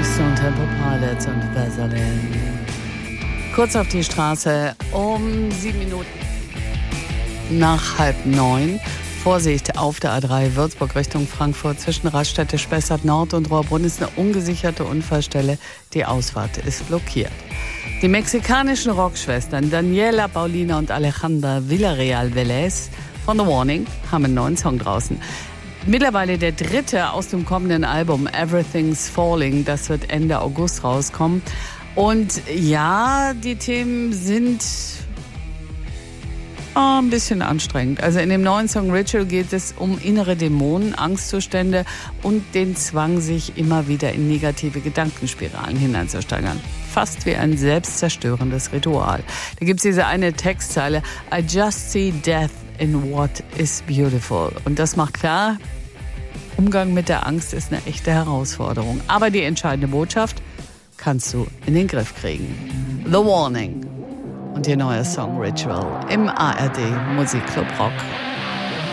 Stone Temple Pilots und Vaseline. Kurz auf die Straße um 7 Minuten nach 8:30. Vorsicht auf der A3 Würzburg Richtung Frankfurt zwischen Raststätte Spessart Nord und Rohrbrunn ist eine ungesicherte Unfallstelle. Die Ausfahrt ist blockiert. Die mexikanischen Rockschwestern Daniela, Paulina und Alejandra Villarreal Velez von The Warning haben einen neuen Song draußen. Mittlerweile der dritte aus dem kommenden Album Everything's Falling. Das wird Ende August rauskommen. Und ja, die Themen sind ein bisschen anstrengend. Also in dem neuen Song Ritual geht es um innere Dämonen, Angstzustände und den Zwang, sich immer wieder in negative Gedankenspiralen hineinzusteigern. Fast wie ein selbstzerstörendes Ritual. Da gibt es diese eine Textzeile, I just see death in what is beautiful. Und das macht klar, Umgang mit der Angst ist eine echte Herausforderung. Aber die entscheidende Botschaft kannst du in den Griff kriegen. The Warning und ihr neuer Song Ritual im ARD Musikclub Rock.